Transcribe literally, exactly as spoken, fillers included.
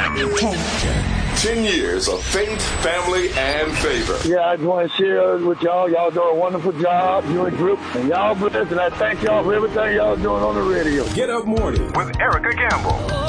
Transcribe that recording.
ten. Ten years of faith, family, and favor. Yeah, I just want to share with y'all. Y'all do a wonderful job. You and group. And y'all blessed. And I thank y'all for everything y'all doing on the radio. Get Up Morning with Erica Gamble.